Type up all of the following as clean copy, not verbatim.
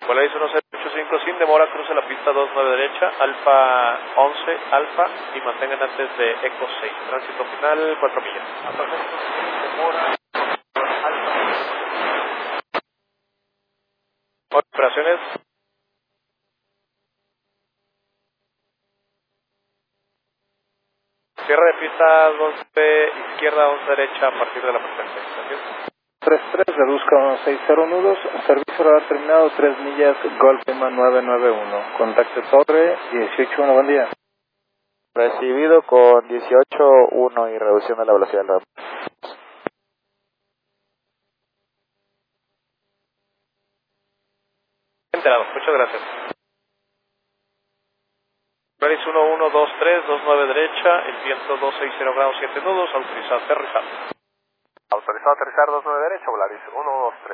Polaris 1085 sin demora, cruce la pista 29 derecha, Alfa 11, Alfa, y mantengan antes de Eco 6. Tránsito final, 4 millas. Sin demora, Alfa. Operaciones. Cierre de pista 12 izquierda, 11 derecha a partir de la presencia. 33, reduzca 160 nudos, servicio radar terminado, 3 millas, Golf Lima 991, contacto Torre 18-1, buen día. Recibido con 18-1 y reducción de la velocidad del radar. Enterado, muchas gracias. Polaris 1123, 29 derecha, el viento 260 grados 7 nudos, autorizado aterrizar. Autorizado a aterrizar 29 derecha, Polaris 123.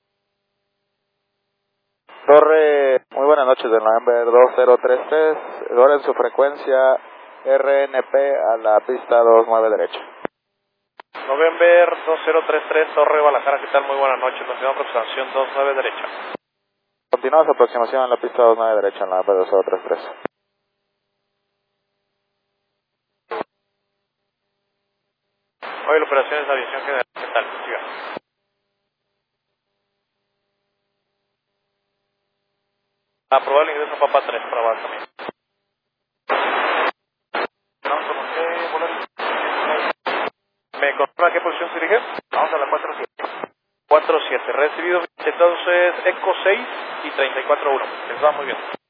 Torre, muy buenas noches, de November 2033, ahora en su frecuencia RNP a la pista 29 derecha. November 2033, Torre Guadalajara, ¿qué tal? Muy buenas noches, continuamos aproximación 29 derecha. Continuamos aproximación a la pista 29 derecha en la November 2033. Hoy la operación es aviación general, ¿qué tal? Siga. Aprobar el ingreso Papa 3 para abajo también. Vamos con usted, Polaris. ¿Me confirma a qué posición se dirige? Vamos a la 47. 47, recibido entonces Eco 6 y 34-1. Les va muy bien.